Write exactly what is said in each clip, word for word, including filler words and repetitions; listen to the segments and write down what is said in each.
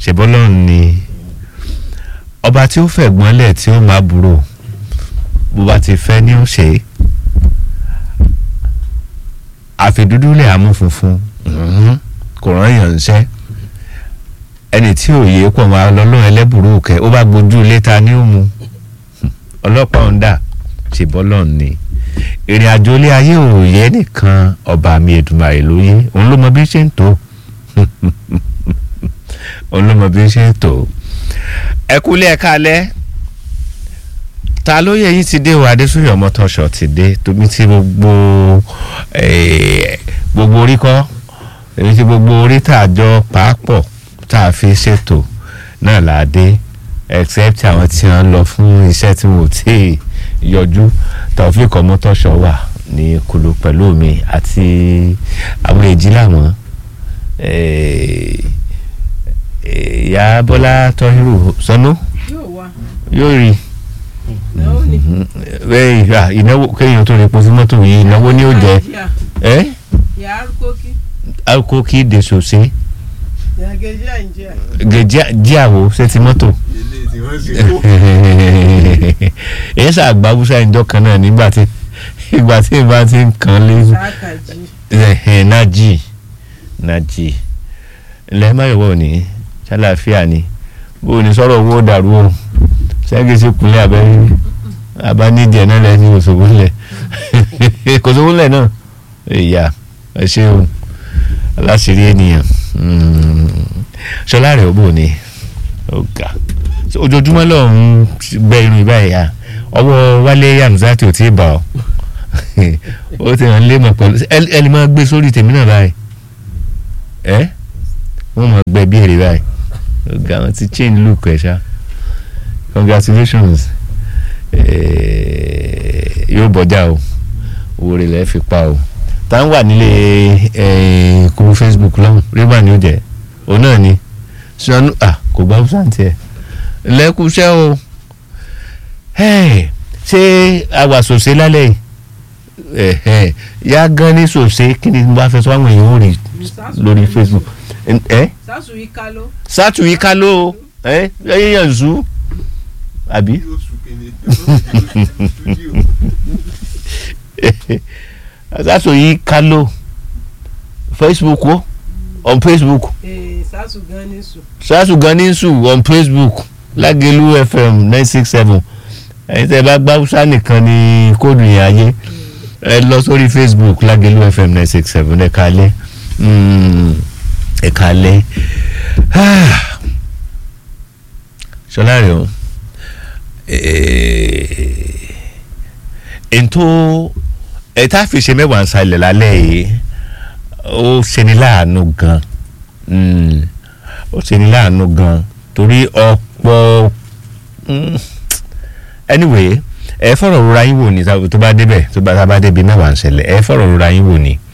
ṣe bọ́lọ́run ni ọba tí ó fẹ̀gbọ́nlẹ̀ tí ó máa burú bó bá ti fẹ́ ní ó ṣe àfidúdúlẹ̀ àmú funfun kò rán yàn ṣẹ́ ẹni tí òye pọ̀ máa lọ́lọ́run ẹlẹ́bùrú kẹ́ ó bá gbójú létà ní òmu ọlọ́pàá ń dà ṣe bọ́lọ́run ni ìrìn àjò ilé ayé òye nìkan ọba mi Èdùmàrè lóye òun ló mọ bí ṣe ń tó òun ló mọ bí ṣe ń tó ẹ kúlé ẹ kálẹ́ ta ló yẹ yín ti dé o Adésúnyè Ọmọ́tọ́ṣọ̀ ti dé tóbi tí gbogbo gbogbo orí kọ́ èyí tí gbogbo orí tá a jọ pàápọ̀ tá a fi ṣètò náà là á dé except àwọn tí wọ́n lọ fún iṣẹ́ tí wọ́n ti yọjú Taofik Ọmọ́tọ́ṣọ̀ wà ní kulu pẹ̀lú mi àti àwọn èjì làwọn ìyá Bọ́lá Tọ́hírù sọnù yóò rí ìnáwó kéèyàn tó lè pọ̀ sí mọ́tò yìí ìnáwó ni ó jẹ ẹ́ alkoki de sose gẹ̀jíàwó ṣe ti mọ́tò èyí ṣàgbà Hausa ìjọ kan náà nígbà tí ìgbà tí ìbá ti ń kàn lé nájì nájì ilẹ̀ máyọ̀wọ̀ ní ṣàlàáfíà ni bó ní sọ̀rọ̀ owó dàrú o ṣẹ́gi sí kúnlẹ̀ abẹ́rẹ́ abánídìí ẹ̀ náà lẹ́yìn òṣòwòlẹ̀ kòṣòwòlẹ̀ náà ìyá ẹ ṣeun aláṣìírí ènìyàn ṣọlá rẹ̀ ó bò ní ọ̀gá ojoojúmọ́ lọ́hún gbẹ irun ìbáyà ọwọ́ Wálé Hamzat ò tí ì bà ọ́ ó ti hàn lé mọ̀ pẹ̀lú ẹ lè máa gbé sórí tèmi náà báyìí ẹ wọ́n máa gbẹ bí èrè báyìí ọ̀gá wọn ti change look ẹ̀ ṣá congratulations yóò bọjá o owó rẹ̀ lẹ́ẹ̀ fi pa o tá ń wà nílé kúrú Facebook lọ́hùn rébà ni ó jẹ́ òun náà ni sọ́nù à kò gbá Hausa tiẹ̀ lẹ́kùṣẹ́ o ṣé àwà sòṣe lálẹ́ yìí yá gan ní sòṣe kí ni wàá fẹ́ sọ àwọn èèyàn ò rí lórí Facebook sátù yìí ká ló sátù yìí ká ló ẹ yẹn zú àbí sátù yìí ká ló Facebook o on Facebook sátù gan ní sùn sátù gan ní sùn on Facebook Lágelú F M nine six seven ẹ̀yin tẹ́ bá gbá Hausa nìkan ní kóòdù yẹn ayé ẹ lọ sórí Facebook Lágelú F M nine six seven ẹ kálẹ́ ẹ kálẹ́ ṣọlá rẹ o ètò ẹ̀ta fi ṣe mẹ́wàá ń salẹ̀ lálẹ́ yìí ó ṣeni láàánú gan ó ṣeni láàánú gan torí ọ̀pọ̀ anyway ẹ fọ̀rọ̀ rora yín wò ní tó bá débẹ̀ tó bá bá débi mẹ́wàá ń ṣẹlẹ̀ ẹ fọ̀rọ̀ rora yín wò ní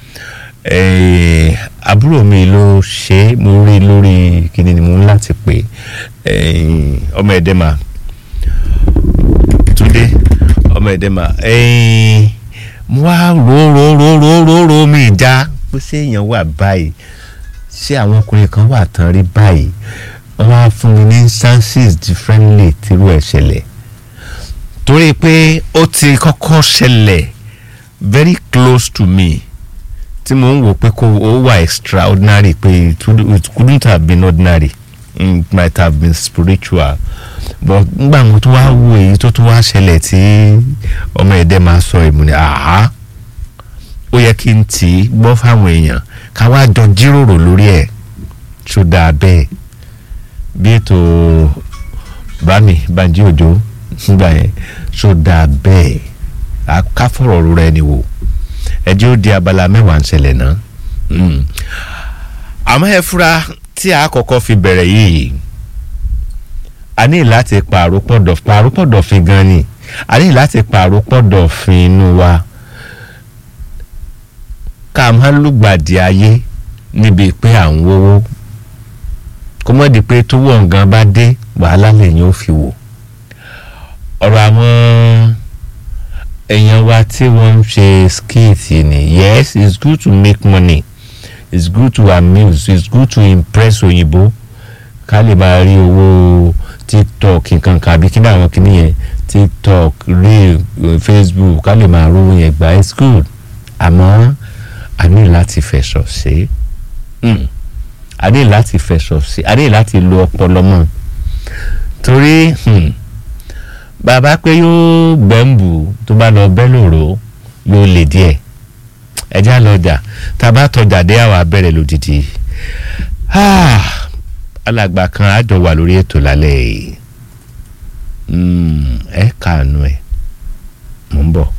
àbúrò mi ló ṣe mo rí lórí kíni ni mo ń láti pè ọmọ ẹ̀dẹ́mà Túndé ọmọ ẹ̀dẹ́mà mo wá ro ro ro ro ro ro mi já pé ṣé èèyàn wà báyìí ṣé àwọn ọkùnrin kan wà tán rí báyìí wọ́n wá fún mi ní instances differently tírú ẹ̀ ṣẹlẹ̀ torí pé ó ti kọ́kọ́ ṣẹlẹ̀ very close to me tí mo ń wò pé kó o wà extraordinary pé it couldn't have been ordinary it might have been spiritual but ngbà mo tún wá wo èyí tó tún wá ṣẹlẹ̀ tí ọmọ ẹ̀dẹ́ máa sọ ìmùnì àhá ó yẹ kí n tì í gbọ́ fáwọn èèyàn ká wá jọ jíròrò lórí ẹ̀ tó dáa bẹ́ẹ̀ bí ètò bámi Bánjí Òjó nígbà yẹn tó dáa bẹ́ẹ̀ ká fọ̀rọ̀ rora ẹni wò ẹjẹ́ ó di abala mẹ́wàá ń ṣẹlẹ̀ náà àmọ́ ẹ fura tí a kọ́kọ́ fi bẹ̀rẹ̀ yìí a ní láti pààrọ̀ pọ̀dọ̀ pààrọ̀ pọ̀dọ̀fin gan ni a ní láti pààrọ̀ pọ̀dọ̀fin inú wa ká máa lùgbàdì ayé níbi pé à ń wówó kó mọ̀ di pé tó wọ̀ nǹkan bá dé wàhálà lẹ́yìn ó fi wò ọ̀rọ̀ àwọn èèyàn wa tí wọ́n ń ṣe skit ni yes it's good to make money it's good to amuse it's good to impress òyìnbó ká lè máa rí owó tiktok nǹkan kan àbí kí ní àwọn kìíní yẹn tiktok reel facebook ká lè máa rówó yẹn gbà ẹ́ school àmọ́ a ní láti fẹ̀sọ̀ sí a ní láti fẹ̀sọ̀ sí a ní láti lo ọpọlọ mọ́ torí bàbá pé yóò gbẹ̀ǹbù tó bá lọ bẹ́ lòrò yóò lè díẹ̀ ẹjá lọ́jà tá a bá tọjà dé àwọn abẹ́rẹ́ lódìdí alàgbà kan á jọ wà lórí ètò lálẹ́ yìí ẹ kàánú ẹ mò ń bọ̀.